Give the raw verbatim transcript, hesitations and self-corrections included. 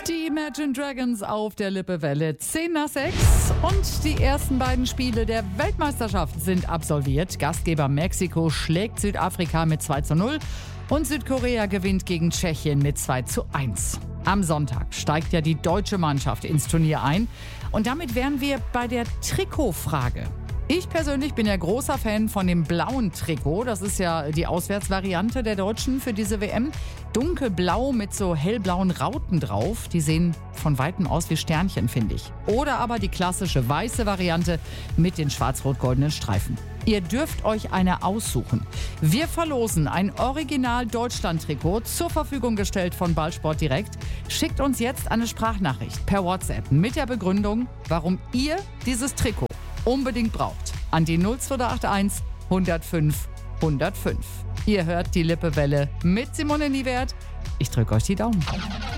Die Imagine Dragons auf der Lippewelle zehn nach sechs und die ersten beiden Spiele der Weltmeisterschaft sind absolviert. Gastgeber Mexiko schlägt Südafrika mit zwei zu null und Südkorea gewinnt gegen Tschechien mit zwei zu eins. Am Sonntag steigt ja die deutsche Mannschaft ins Turnier ein und damit wären wir bei der Trikotfrage. Ich persönlich bin ja großer Fan von dem blauen Trikot. Das ist ja die Auswärtsvariante der Deutschen für diese W M. Dunkelblau mit so hellblauen Rauten drauf. Die sehen von Weitem aus wie Sternchen, finde ich. Oder aber die klassische weiße Variante mit den schwarz-rot-goldenen Streifen. Ihr dürft euch eine aussuchen. Wir verlosen ein Original-Deutschland-Trikot, zur Verfügung gestellt von Ballsport Direkt. Schickt uns jetzt eine Sprachnachricht per WhatsApp mit der Begründung, warum ihr dieses Trikot unbedingt braucht. An die null zwei acht eins hundertfünf hundertfünf. Ihr hört die Lippewelle mit Simone Niewert. Ich drücke euch die Daumen.